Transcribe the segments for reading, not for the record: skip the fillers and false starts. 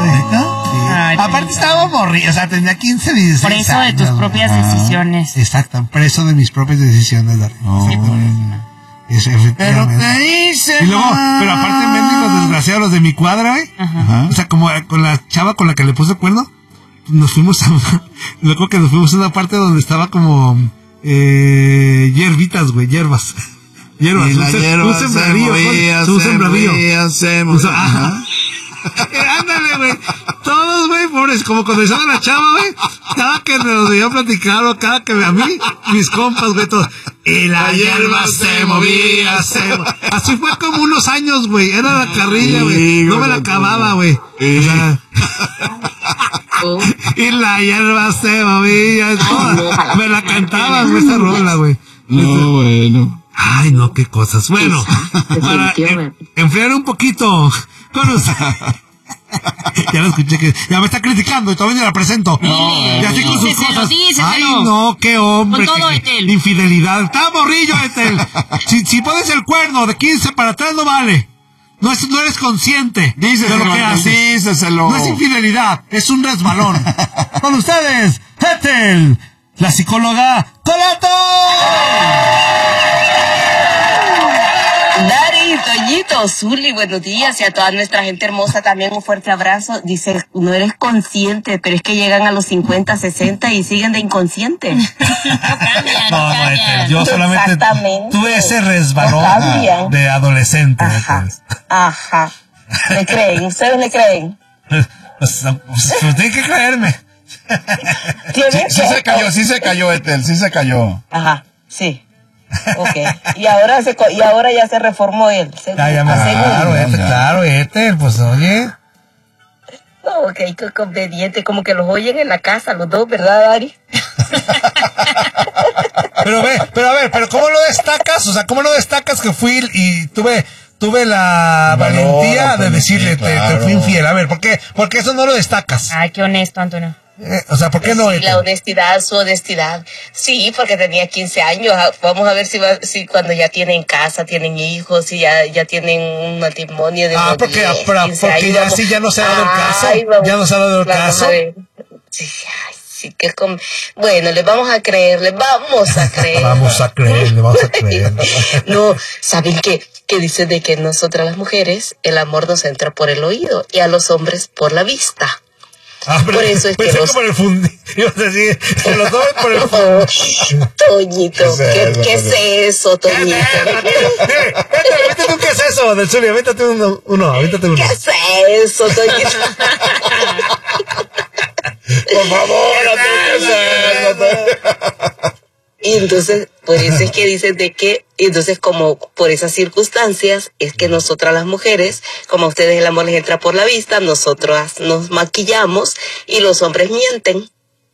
¿Neta? Sí. Ay, aparte estaba morrido, o sea, tenía 15, 16 Preso de años, tus propias decisiones. Exacto, preso de mis propias decisiones, Dari. Sí, por eso. Eso, Pero efectivamente. te hice. Y luego, pero aparte mendigos desgraciados los de mi cuadra, Ajá. o sea, como con la chava con la que le puse el cuerno, nos fuimos a luego que nos fuimos a una parte donde estaba como hierbitas, güey, hierbas. Hierbas, Y la hierba un sembradío, un sembradío. Ajá. Ándale, güey. Todos, güey, pobres, como cuando estaba la chava, güey. Cada que nos veía platicar, o cada que a mí, mis compas, güey, todos. Y la hierba se movía, así fue como unos años, güey. Era la carrilla, güey. No me la acababa, güey. O sea, y la hierba se movía. Me la cantaban, güey, esa rola, güey. No, bueno. Ay, no, qué cosas. Bueno, para enfriar un poquito con usted. Ya lo escuché que ya me está criticando y todavía ni la presento. No, y así con sus cosas. Díselo. Ay, no, qué hombre. Con todo, Etel. Infidelidad. Está morrillo, Etel. Si pones el cuerno de 15 para atrás, no vale. No eres consciente de lo que haces. Díselo. No es infidelidad, es un resbalón. Con ustedes, Etel, la psicóloga Colato. Dari, Toñito, Zuli, buenos días, y a toda nuestra gente hermosa también un fuerte abrazo. Dice, no eres consciente, pero es que llegan a los 50, 60 y siguen de inconsciente. No cambian. Yo solamente Exactamente. tuve ese resbalón No cambian. de adolescente. Ajá, ajá. ¿Le creen? ¿Ustedes le creen? Pues tiene que creerme. Sí se cayó, Etel, sí se cayó. Ajá, sí. Ok. Y ahora ya se reformó él. Claro, pues oye. Ok, qué conveniente, como que los oyen en la casa los dos, ¿verdad, Dari? Pero ¿cómo lo destacas? O sea, ¿cómo lo destacas que fui y tuve la valentía de decirle, te fui infiel? A ver, ¿por qué? Porque eso no lo destacas. Ay, qué honesto, Antonio. O sea, ¿por qué no? Sí, la honestidad, su honestidad. Sí, porque tenía 15 años. Vamos a ver si cuando ya tienen casa, tienen hijos, y ya tienen un matrimonio de unos porque 10, 15 años, ya sí, ya no se ha dado el caso. Ya no se ha dado el caso. Sí, ay, sí, bueno, le vamos a creer. Le vamos a creer. No, ¿saben qué? Que dicen de que nosotras las mujeres, el amor nos entra por el oído y a los hombres por la vista. Por eso es que por el fundido. Ibas a decir, se los doy por el fundido. Toñito, ¿qué es eso, Toñito? Avítate un ¿qué es eso? Del Zulia, avítate uno. ¿Qué es eso, Toñito? Por favor, ¿qué es eso? Y entonces, por eso es que dicen de que, entonces como por esas circunstancias, es que nosotras las mujeres, como a ustedes el amor les entra por la vista, nosotras nos maquillamos y los hombres mienten.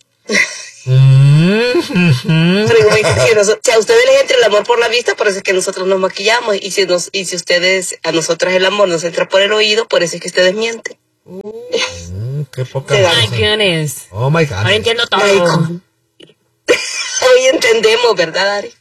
Pero si a ustedes les entra el amor por la vista, por eso es que nosotros nos maquillamos, y si ustedes, a nosotras el amor nos entra por el oído, por eso es que ustedes mienten. Qué poca. My goodness. Oh my God. Ahora entiendo todo. Hoy entendemos, ¿verdad, Ari?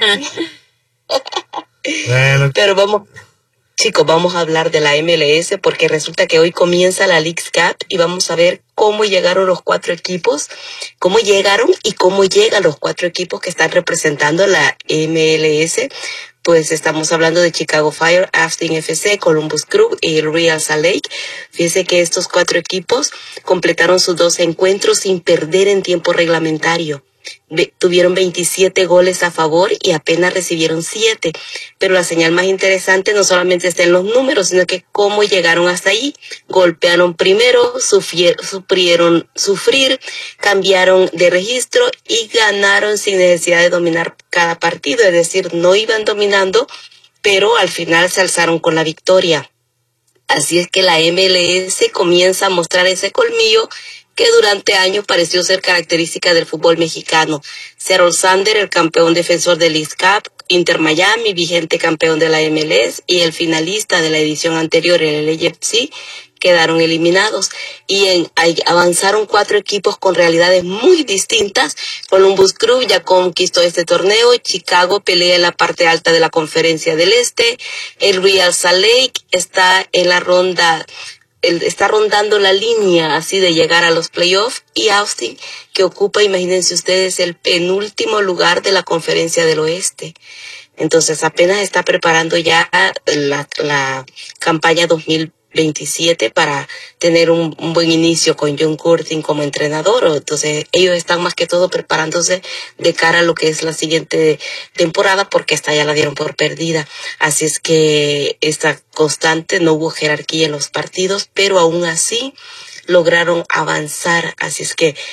Bueno. Pero vamos a hablar de la MLS, porque resulta que hoy comienza la Leagues Cup y vamos a ver cómo llegaron los 4 equipos, cómo llegan los 4 equipos que están representando la MLS. Pues estamos hablando de Chicago Fire, Austin FC, Columbus Crew y el Real Salt Lake. Fíjense que estos 4 equipos completaron sus 2 encuentros sin perder en tiempo reglamentario. Tuvieron 27 goles a favor y apenas recibieron 7. Pero la señal más interesante no solamente está en los números, sino que cómo llegaron hasta ahí. Golpearon primero, sufrieron sufrir, cambiaron de registro y ganaron sin necesidad de dominar cada partido. Es decir, no iban dominando, pero al final se alzaron con la victoria. Así es que la MLS comienza a mostrar ese colmillo que durante años pareció ser característica del fútbol mexicano. Seattle Sander, el campeón defensor del Leagues Cup, Inter Miami, vigente campeón de la MLS, y el finalista de la edición anterior, el LAFC, quedaron eliminados. Y avanzaron 4 equipos con realidades muy distintas. Columbus Crew ya conquistó este torneo. Chicago pelea en la parte alta de la Conferencia del Este. El Real Salt Lake está en la ronda está rondando la línea así de llegar a los playoffs, y Austin, que ocupa, imagínense ustedes, el penúltimo lugar de la Conferencia del Oeste. Entonces apenas está preparando ya la campaña 2027 para tener un buen inicio con John Curtin como entrenador. Entonces ellos están más que todo preparándose de cara a lo que es la siguiente temporada, porque esta ya la dieron por perdida. Así es que esta constante, no hubo jerarquía en los partidos, pero aún así lograron avanzar. Así es que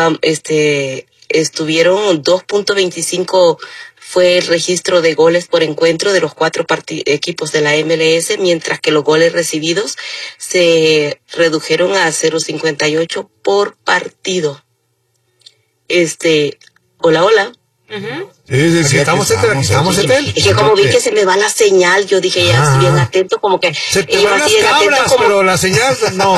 estuvieron 2.25 fue el registro de goles por encuentro de los 4 equipos de la MLS, mientras que los goles recibidos se redujeron a 0.58 por partido. Hola. Sí, estamos Etel. Es que como vi que se me va la señal, yo dije ya así bien atento, como que se te van las cabras, pero la señal no.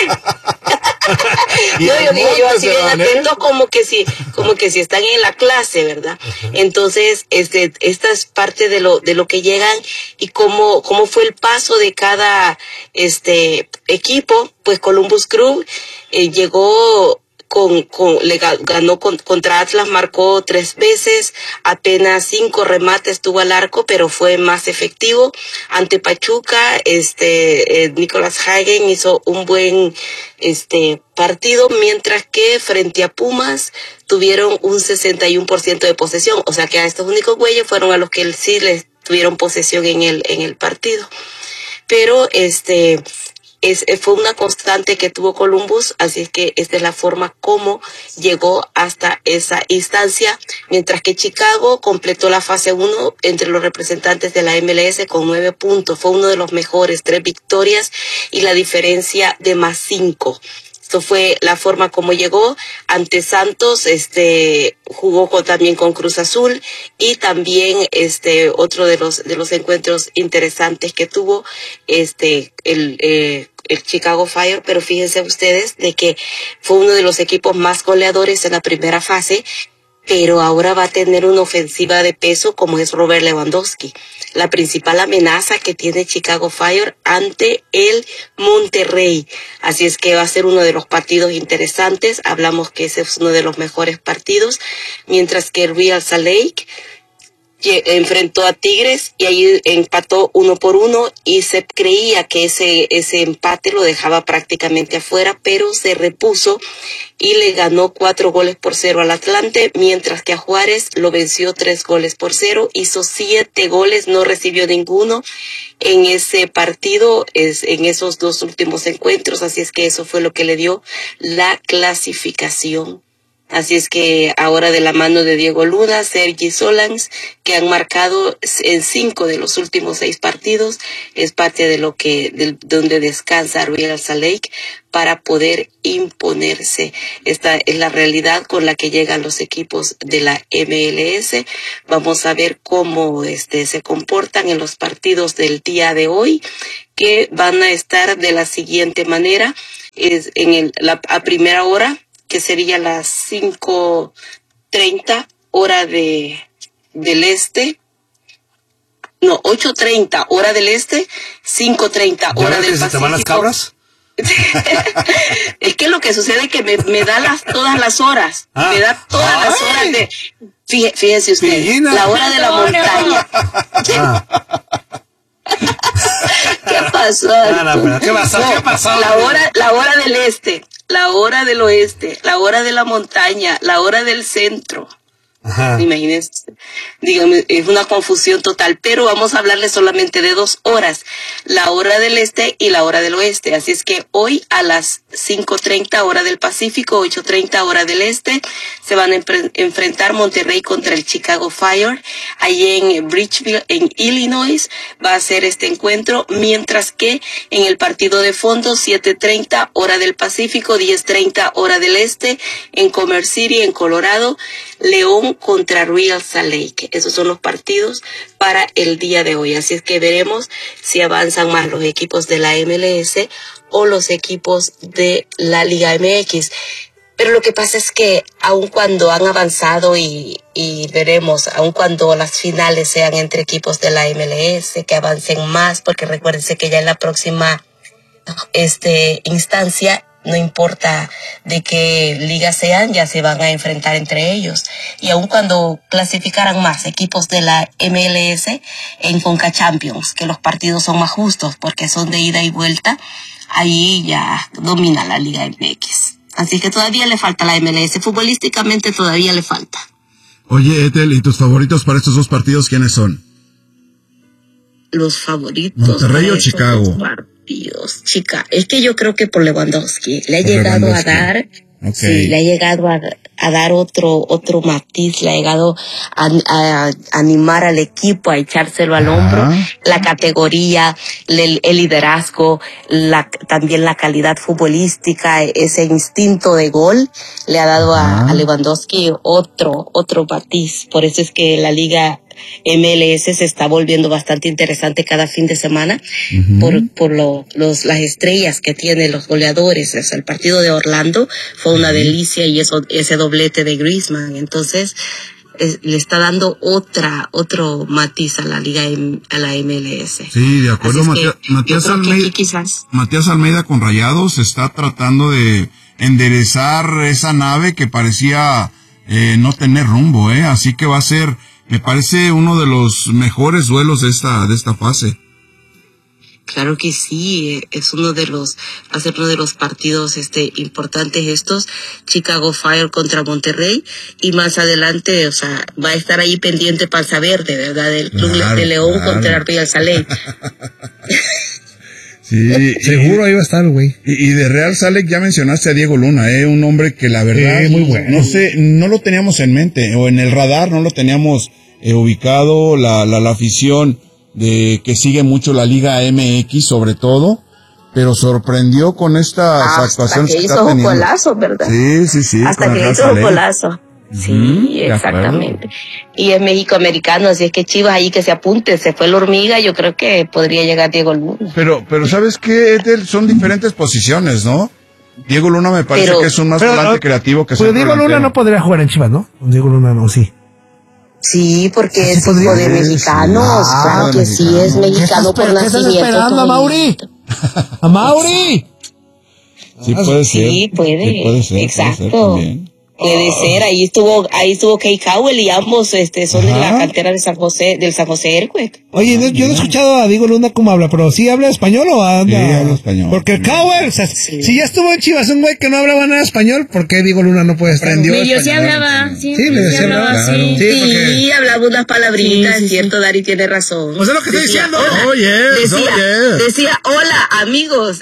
Yo dije yo así bien atento, como que si están en la clase, ¿verdad? Entonces, esta es parte de lo que llegan y cómo fue el paso de cada equipo. Pues Columbus Crew llegó ganó contra Atlas, marcó 3 veces, apenas 5 remates tuvo al arco, pero fue más efectivo. Ante Pachuca, Nicolas Hagen hizo un buen partido, mientras que frente a Pumas tuvieron un 61% de posesión, o sea que a estos únicos güeyes fueron a los que sí les tuvieron posesión en el partido. Pero fue una constante que tuvo Columbus, así es que esta es la forma como llegó hasta esa instancia, mientras que Chicago completó la fase 1 entre los representantes de la MLS con 9 puntos. Fue uno de los mejores, 3 victorias y la diferencia de +5. Esto fue la forma como llegó. Ante Santos, jugó también con Cruz Azul, y también otro de los encuentros interesantes que tuvo el Chicago Fire, pero fíjense ustedes de que fue uno de los equipos más goleadores en la primera fase, pero ahora va a tener una ofensiva de peso como es Robert Lewandowski, la principal amenaza que tiene Chicago Fire ante el Monterrey. Así es que va a ser uno de los partidos interesantes. Hablamos que ese es uno de los mejores partidos, mientras que el Real Salt Lake enfrentó a Tigres y ahí empató 1-1, y se creía que ese empate lo dejaba prácticamente afuera, pero se repuso y le ganó 4-0 al Atlante, mientras que a Juárez lo venció 3-0, hizo 7 goles, no recibió ninguno en ese partido, en esos 2 últimos encuentros. Así es que eso fue lo que le dio la clasificación. Así es que ahora, de la mano de Diego Luna, Sergi Solans, que han marcado en 5 de los últimos 6 partidos, es parte de donde descansa Real Salt Lake para poder imponerse. Esta es la realidad con la que llegan los equipos de la MLS. Vamos a ver cómo se comportan en los partidos del día de hoy, que van a estar de la siguiente manera. A primera hora, que sería las 5:30 hora del este. No, 8:30 hora del este, 5:30 hora del Pacífico. ¿Se te van las cabras? Es que lo que sucede es que me da todas las horas. Me da todas las horas de... Fíjese usted, Pillina. La hora de la montaña. ¿Qué pasó? ¿Qué pasó? La hora del este, la hora del oeste, la hora de la montaña, la hora del centro. Ajá. Imagínense, dígame, es una confusión total, pero vamos a hablarle solamente de 2 horas, la hora del este y la hora del oeste. Así es que hoy a las 5:30 hora del Pacífico, 8:30 hora del este, se van a enfrentar Monterrey contra el Chicago Fire. Allí en Bridgeville, en Illinois, va a ser este encuentro, mientras que en el partido de fondo, 7:30 hora del Pacífico, 10:30 hora del este, en Commerce City, en Colorado, León contra Real Salt Lake. Esos son los partidos para el día de hoy. Así es que veremos si avanzan más los equipos de la MLS o los equipos de la Liga MX. Pero lo que pasa es que aun cuando han avanzado y veremos, aun cuando las finales sean entre equipos de la MLS, que avancen más, porque recuérdense que ya en la próxima instancia, no importa de qué liga sean, ya se van a enfrentar entre ellos. Y aun cuando clasificaran más equipos de la MLS en Conca Champions, que los partidos son más justos porque son de ida y vuelta, ahí ya domina la Liga MX. Así que todavía le falta la MLS. Futbolísticamente todavía le falta. Oye, Ethel, ¿y tus favoritos para estos dos partidos quiénes son? Los favoritos. ¿Monterrey o Chicago? Partidos. Es que yo creo que por Lewandowski le ha llegado a dar, okay. Sí, le ha llegado a dar otro matiz, le ha llegado a animar al equipo, a echárselo al hombro, la categoría, el liderazgo, también la calidad futbolística, ese instinto de gol, le ha dado a Lewandowski otro matiz. Por eso es que la Liga MLS se está volviendo bastante interesante cada fin de semana por las estrellas que tienen los goleadores. O sea, el partido de Orlando fue una delicia y ese doblete de Griezmann. Entonces le está dando otro matiz a la liga, a la MLS. Sí, de acuerdo. Matías Almeida con Rayados está tratando de enderezar esa nave que parecía no tener rumbo, así que va a ser, me parece, uno de los mejores duelos de esta fase. Claro que sí, va a ser uno de los partidos importantes estos, Chicago Fire contra Monterrey, y más adelante, o sea, va a estar ahí pendiente Panza Verde, ¿verdad? Del Club de León contra el Real Salé. Sí, seguro ahí va a estar, güey. Y de Real Salé ya mencionaste a Diego Luna, un hombre que la verdad, muy bueno. No lo teníamos en mente, o en el radar, no lo teníamos ubicado, la afición de que sigue mucho la Liga MX sobre todo, pero sorprendió con estas actuaciones que está teniendo. Hasta que hizo un golazo, ¿verdad? Sí. Hasta que hizo un golazo. Sí, exactamente. Y es México-americano, así es que Chivas ahí que se apunte, se fue la hormiga, yo creo que podría llegar Diego Luna. Pero ¿sabes qué, Ethel? Son diferentes posiciones, ¿no? Diego Luna me parece que es un más volante creativo que Pero Diego Luna no podría jugar en Chivas, ¿no? Diego Luna no, sí. Sí, porque es hijo de mexicanos, claro que sí, es mexicano por nacimiento. ¿Qué estás esperando, a Mauri? ¡A Mauri! Sí puede ser. Sí, puede ser. Exacto. Puede ser, ahí estuvo Kay Cowell y ambos son de la cantera del San José Earthquake. Oye, yo no he escuchado a Diego Luna cómo habla, pero ¿sí habla español o anda? Sí, habla español. Porque Cowell, o sea, si ya estuvo en Chivas un güey que no hablaba nada español, ¿por qué Diego Luna no puede estar? Medio sí hablaba, sí, hablaba, claro. Sí, sí, hablaba unas palabritas, es cierto, Dari tiene razón. O sea, lo que estoy diciendo. Decía, hola, amigos.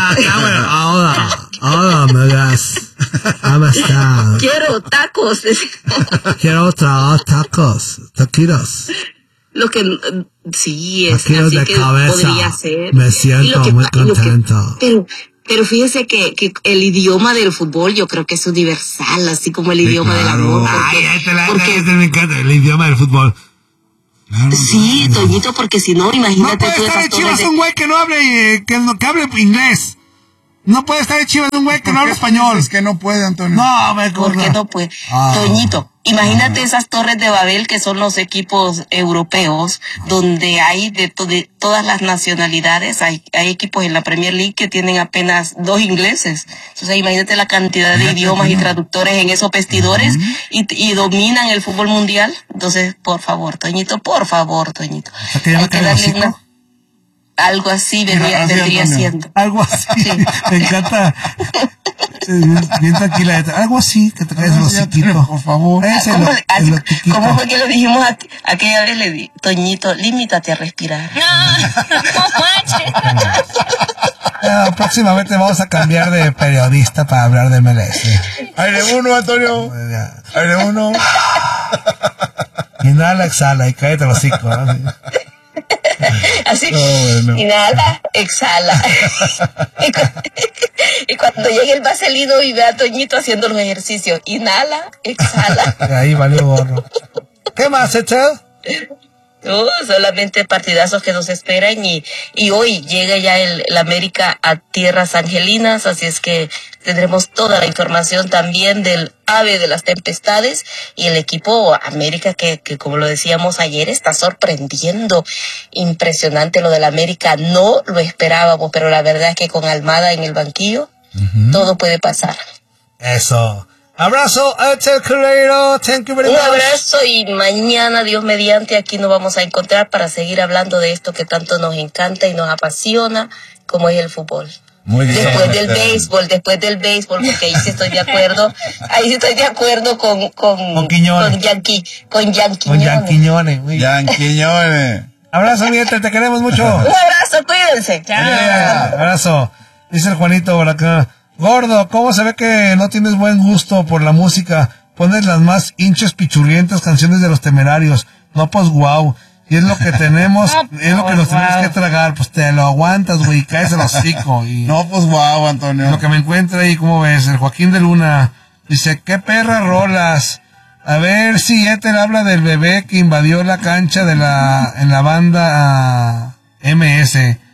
Hola, amigas. ¿Cómo están? Quiero tacos. Quiero tacos, taquitos. Lo que sí es taquitos así de que cabeza. Podría ser. Me siento muy contento. Pero fíjese que el idioma del fútbol yo creo que es universal, así como el idioma del amor. Porque me encanta el idioma del fútbol. Claro, sí, Toñito, porque si no, imagínate. No puede estar en Chivas un güey que no hable, que hable inglés. No puede estar en Chivas un güey que no hable español. Es que no puede, Antonio. No, ¿por qué no puede? Toñito, imagínate esas torres de Babel que son los equipos europeos, donde hay de todas las nacionalidades. Hay equipos en la Premier League que tienen apenas 2 ingleses. Entonces imagínate la cantidad de idiomas y traductores en esos vestidores y dominan el fútbol mundial. Entonces, por favor, Toñito. O sea, que ya me darle algo así vendría siendo. Algo así. Sí. Me encanta. Bien tranquila. Algo así que te traes los chiquitos. Por favor. ¿Cómo fue que lo dijimos aquella vez? Le di, Toñito, límtate a respirar. Próximamente vamos a cambiar de periodista para hablar de MLS. Aire 1, Antonio. Aire 1. Inhala, exhala y cállate los hocico. Así, inhala, exhala. Y cuando llegue el vaselino y ve a Toñito haciendo los ejercicios, inhala, exhala. Ahí valió gorro. ¿Qué más, Ethel? Solamente partidazos que nos esperan y hoy llega ya el América a tierras angelinas, así es que Tendremos toda la información también del ave de las tempestades y el equipo América que como lo decíamos ayer, está sorprendiendo. Impresionante lo del América, no lo esperábamos, pero la verdad es que con Almada en el banquillo, todo puede pasar. Eso. Abrazo, Axel Correiro. Thank you very much. Un abrazo y mañana, Dios mediante, aquí nos vamos a encontrar para seguir hablando de esto que tanto nos encanta y nos apasiona, como es el fútbol. Muy bien. Después del béisbol, porque ahí sí estoy de acuerdo. Ahí sí estoy de acuerdo con Quiñones. Con Yanquiñones. Yanquiñones. Abrazo, miente, te queremos mucho. Un abrazo, cuídense. Yeah, abrazo. Dice el Juanito por acá. Gordo, ¿cómo se ve que no tienes buen gusto por la música? Pones las más hinchas pichurrientas canciones de Los Temerarios. No, pues guau. Y es lo que tenemos, es lo que nos tenemos que tragar. Pues te lo aguantas, güey, caes el hocico. Y No, pues guau, Antonio. lo que me encuentra ahí, ¿cómo ves? El Joaquín de Luna dice, qué perra rolas. A ver si Éter habla del bebé que invadió la cancha en la banda MS.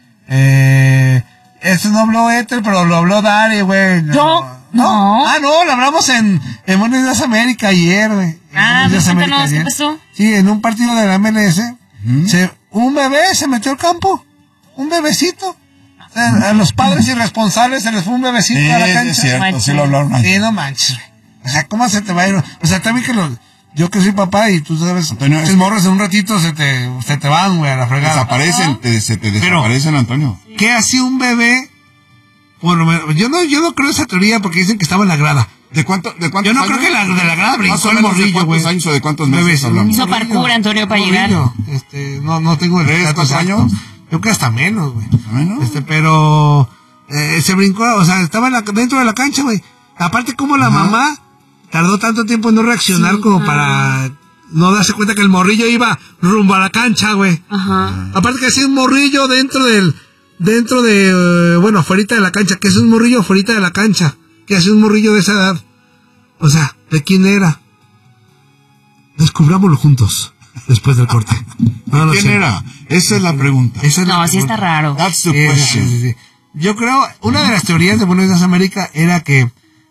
Eso no habló Éter, pero lo habló Dari, güey. No. Ah, no, lo hablamos en Buenos Días América ayer, güey. Pues cuéntanos, ¿qué pasó? Sí, en un partido de la MLS, un bebé se metió al campo. Un bebecito. O sea, a los padres irresponsables se les fue un bebecito Sí, a la cancha. es cierto, sí lo hablaron. Sí, no manches, güey. O sea, ¿cómo se te va a ir? O sea, también que yo que soy papá y tú sabes, Antonio, tus morros en un ratito se te van, güey, a la fregada. Desaparecen, se te desaparecen, Antonio. ¿Qué hacía un bebé? Por lo menos, yo no creo esa teoría porque dicen que estaba en la grada. ¿De cuántos Yo no creo que de la grada Más brincó o el menos de morrillo, güey. cuántos años o de cuántos meses Bebés, hablamos. Hizo parkour, Antonio, para llegar. No tengo el 3, dato 4 exacto. años. Yo creo que hasta menos, güey. Menos. Pero se brincó, o sea, estaba dentro de la cancha, güey. Aparte, como la mamá tardó tanto tiempo en no reaccionar como para no darse cuenta que el morrillo iba rumbo a la cancha, güey. Ajá. Aparte que hacía un morrillo dentro de, bueno, afuerita de la cancha. ¿Qué es un morrillo afuerita de la cancha? ¿Qué hace un morrillo de esa edad? O sea, ¿de quién era? Descubrámoslo juntos, después del corte. No ¿Quién sé. era? Esa es la pregunta. Esa es la No, sí pregunta. está raro. That's the Sí, question. sí. Yo creo, una de las teorías de Buenos Días América era que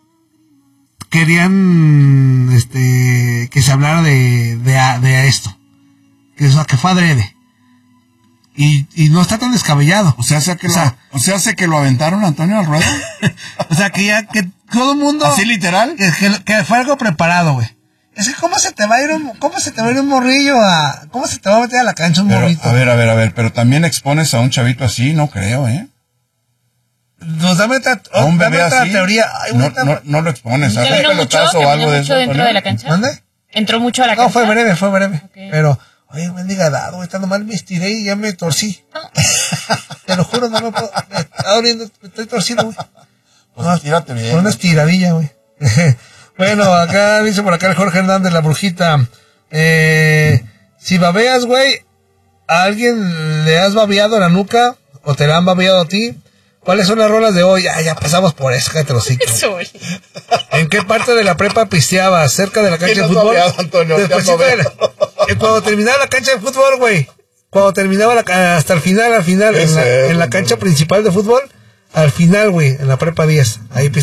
querían que se hablara de esto. Que fue adrede. Y no está tan descabellado. O sea, que lo aventaron, Antonio, al ruedo. O sea, que todo el mundo... ¿Así literal? Que fue algo preparado, güey. Es que ¿cómo se te va a ir un morrillo cómo se te va a meter a la cancha un morrito? A ver, pero también expones a un chavito así, no creo, ¿eh? Nos dame otra así, teoría. Ay, no lo expones, ¿sabes? ¿Caminó Un mucho? pelotazo o algo ¿Caminó de mucho eso. dentro Antonio. de la cancha? ¿Dónde? ¿Entró mucho a la No, cancha? fue breve. Okay. Pero, oye, mendiga dado, estando mal me estiré y ya me torcí. Te lo juro, no me puedo. Me está doliendo, me estoy torcido, güey. Pues estírate bien. Con una estiradilla, güey. Bueno, acá dice por acá el Jorge Hernández, la brujita. Si babeas, güey, ¿a alguien le has babeado la nuca o te la han babeado a ti? ¿Cuáles son las rolas de hoy? Ya pasamos por eso, cállate los hocico. ¿En qué parte de la prepa pisteabas? ¿Cerca de la cancha de fútbol? Antonio, Despuésito cuando terminaba la cancha de fútbol, güey. Cuando terminaba hasta el final, en la cancha principal de fútbol, al final, güey, en la prepa 10. Ahí